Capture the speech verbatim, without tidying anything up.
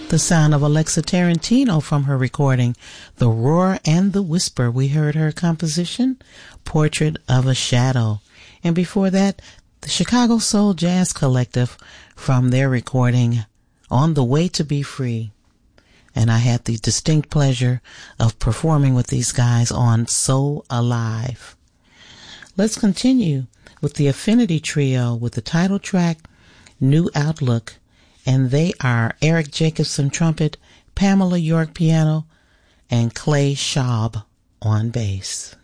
The sound of Alexa Tarantino from her recording, The Roar and the Whisper. We heard her composition, Portrait of a Shadow. And before that, the Chicago Soul Jazz Collective from their recording, On the Way to Be Free. And I had the distinct pleasure of performing with these guys on So Alive. Let's continue with the Affinity Trio with the title track, New Outlook. And they are Eric Jacobson trumpet, Pamela York piano, and Clay Schaub on bass.